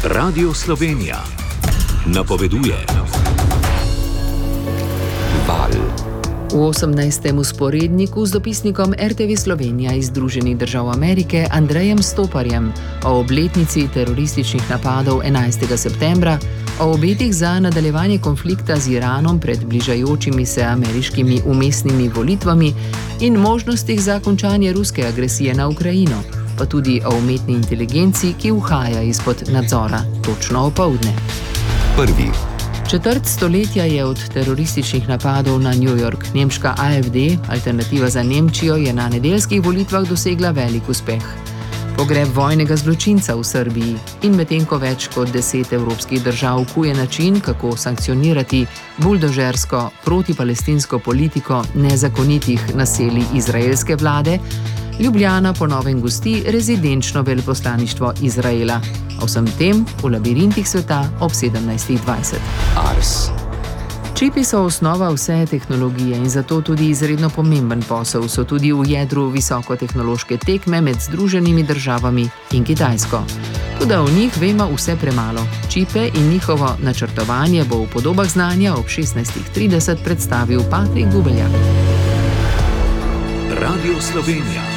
Radio Slovenija napoveduje Val. V 18. vzporedniku z dopisnikom RTV Slovenija iz Združenih držav Amerike Andrejem Stoparjem o obletnici terorističnih napadov 11. septembra, o obetih za nadaljevanje konflikta z Iranom pred bližajočimi se ameriškimi umestnimi volitvami in možnostih za končanje ruske agresije na Ukrajino, pa tudi o umetni inteligenci, ki uhaja izpod nadzora točno opoldne. Prvi. Četrt stoletja je od terorističnih napadov na New York. Nemška AfD, Alternativa za Nemčijo, je na nedeljskih volitvah dosegla velik uspeh. Pogreb vojnega zločinca v Srbiji in medtem ko več kot 10 evropskih držav kuje način, kako sankcionirati buldožersko protipalestinsko politiko nezakonitih naselij izraelske vlade, Ljubljana po novem gosti rezidenčno veleposlaništvo Izraela. O vsem tem v labirintih sveta ob 17.20. Ars. Čipi so osnova vse tehnologije in zato tudi izredno pomemben posel. So tudi v jedru visokotehnološke tekme med Združenimi državami in Kitajsko. Toda o njih vemo vse premalo. Čipe in njihovo načrtovanje bo v podobah znanja ob 16.30 predstavil Patrik Gubeljak. Radio Slovenija.